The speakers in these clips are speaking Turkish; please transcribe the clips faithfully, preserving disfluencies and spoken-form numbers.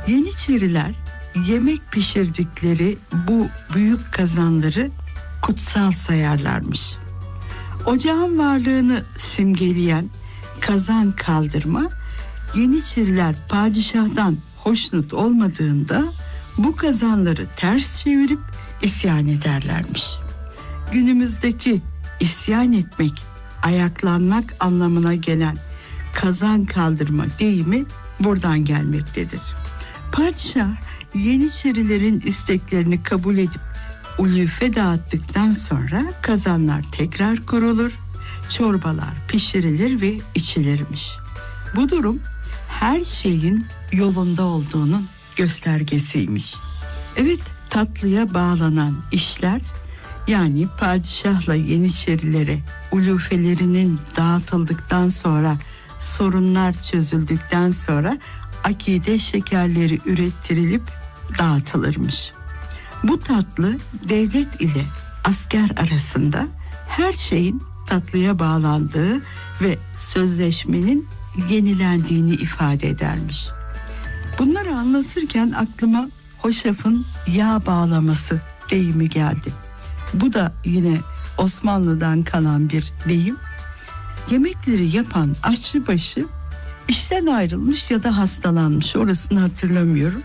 Yeniçeriler yemek pişirdikleri bu büyük kazanları kutsal sayarlarmış. Ocağın varlığını simgeleyen kazan kaldırma, Yeniçeriler padişahtan hoşnut olmadığında bu kazanları ters çevirip isyan ederlermiş. Günümüzdeki isyan etmek, ayaklanmak anlamına gelen kazan kaldırma deyimi buradan gelmektedir. Padişah Yeniçerilerin isteklerini kabul edip ulufe dağıttıktan sonra kazanlar tekrar kurulur, çorbalar pişirilir ve içilirmiş. Bu durum her şeyin yolunda olduğunun göstergesiymiş. Evet, tatlıya bağlanan işler, yani padişahla Yeniçerilere ulufelerinin dağıtıldıktan sonra, sorunlar çözüldükten sonra akide şekerleri ürettirilip dağıtılırmış. Bu tatlı devlet ile asker arasında her şeyin tatlıya bağlandığı ve sözleşmenin yenilendiğini ifade edermiş. Bunları anlatırken aklıma hoşafın yağ bağlaması deyimi geldi. Bu da yine Osmanlı'dan kalan bir deyim. Yemekleri yapan aşçıbaşı işten ayrılmış ya da hastalanmış, orasını hatırlamıyorum.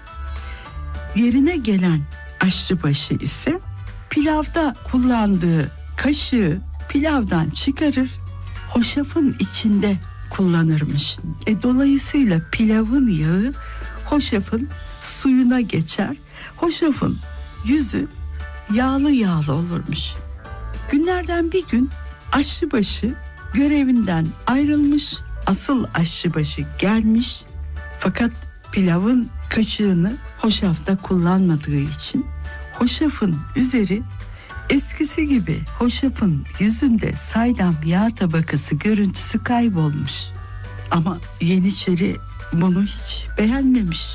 Yerine gelen aşçıbaşı ise pilavda kullandığı kaşığı pilavdan çıkarır, hoşafın içinde kullanırmış. E, dolayısıyla pilavın yağı hoşafın suyuna geçer, hoşafın yüzü yağlı yağlı olurmuş. Günlerden bir gün aşçıbaşı görevinden ayrılmış, asıl aşçıbaşı gelmiş, fakat pilavın kaşığını hoşafta kullanmadığı için hoşafın üzeri eskisi gibi hoşafın yüzünde saydam yağ tabakası görüntüsü kaybolmuş. Ama Yeniçeri bunu hiç beğenmemiş.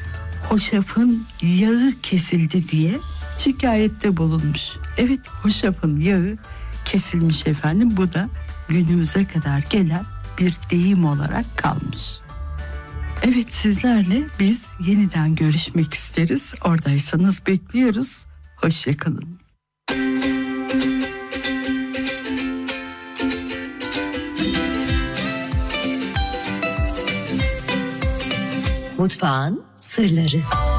Hoşafın yağı kesildi diye şikayette bulunmuş. Evet, hoşafın yağı kesilmiş efendim. Bu da günümüze kadar gelen bir deyim olarak kalmış. Evet, sizlerle biz yeniden görüşmek isteriz. Oradaysanız bekliyoruz. Hoşça kalın. Mutfağın sırları.